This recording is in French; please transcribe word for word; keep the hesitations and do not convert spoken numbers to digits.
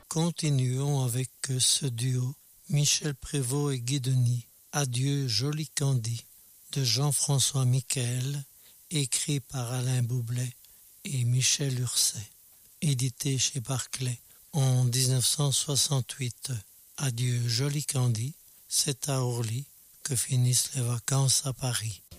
continuons avec ce duo, Michel Prévost et Guy Denis, Adieu joli Candy, de Jean-François Michael, écrit par Alain Boublet et Michel Urset, édité chez Barclay en dix-neuf cent soixante-huit. Adieu joli Candy, c'est à Orly que finissent les vacances à Paris.